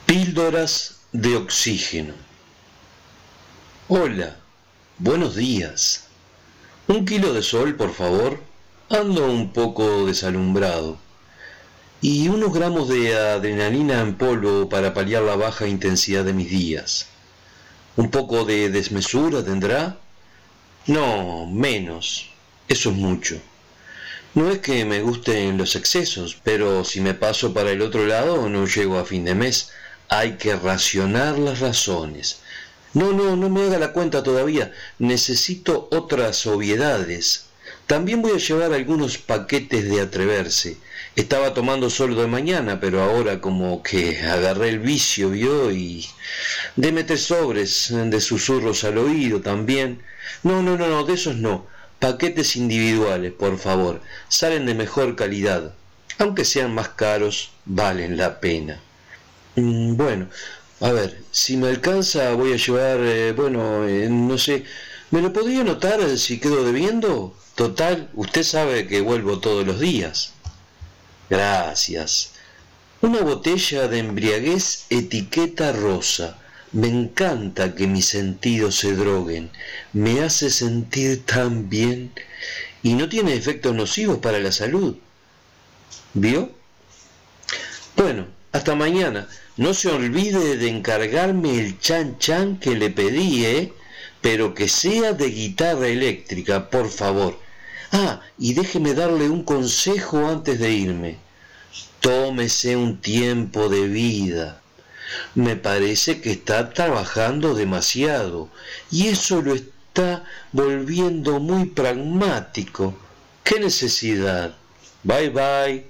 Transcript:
Píldoras de oxígeno. Hola, buenos días. 1 kilo de sol, por favor. Ando un poco desalumbrado. Y unos gramos de adrenalina en polvo para paliar la baja intensidad de mis días. ¿Un poco de desmesura tendrá? No, menos. Eso es mucho. No es que me gusten los excesos, pero si me paso para el otro lado no llego a fin de mes. Hay que racionar las razones. No me haga la cuenta todavía. Necesito otras obviedades. También voy a llevar algunos paquetes de atreverse. Estaba tomando solo de mañana, pero ahora como que agarré el vicio, ¿vio? Y deme 3 sobres de susurros al oído también. No, de esos no. Paquetes individuales, por favor. Salen de mejor calidad. Aunque sean más caros, valen la pena. Bueno, a ver, si me alcanza voy a llevar, no sé, ¿me lo podría anotar si quedo debiendo? Total, usted sabe que vuelvo todos los días. Gracias. Una botella de embriaguez etiqueta rosa. Me encanta que mis sentidos se droguen. Me hace sentir tan bien y no tiene efectos nocivos para la salud. ¿Vio? Bueno, hasta mañana. No se olvide de encargarme el chan chan que le pedí, pero que sea de guitarra eléctrica, por favor. Y déjeme darle un consejo antes de irme. Tómese un tiempo de vida. Me parece que está trabajando demasiado y eso lo está volviendo muy pragmático. ¿Qué necesidad? Bye bye.